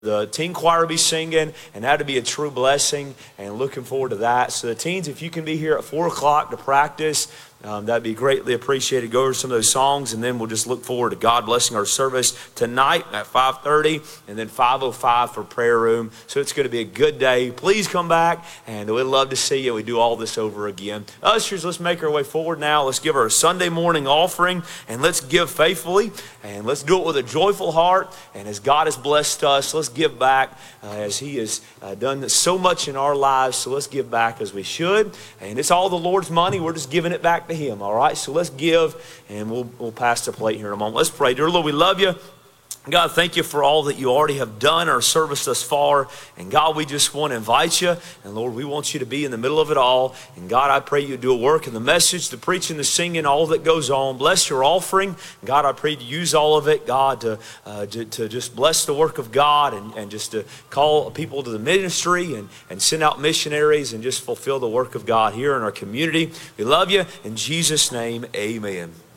The teen choir will be singing, and that'll be a true blessing, and looking forward to that. So the teens, if you can be here at 4 o'clock to practice, that'd be greatly appreciated. Go over some of those songs, and then we'll just look forward to God blessing our service tonight at 5:30, and then 5:05 for prayer room. So it's going to be a good day. Please come back, and we'd love to see you. We do all this over again. Ushers, let's make our way forward now. Let's give our Sunday morning offering, and let's give faithfully, and let's do it with a joyful heart. And as God has blessed us, let's give back as He has done so much in our lives. So let's give back as we should. And it's all the Lord's money. We're just giving it back to Him, all right? So let's give, and we'll pass the plate here in a moment. Let's pray. Dear Lord, we love you. God, thank you for all that you already have done in our service thus far. And God, we just want to invite you. And Lord, we want you to be in the middle of it all. And God, I pray you do a work in the message, the preaching, the singing, all that goes on. Bless your offering. God, I pray to use all of it, God, to just bless the work of God, and just to call people to the ministry, and send out missionaries, and just fulfill the work of God here in our community. We love you. In Jesus' name, amen.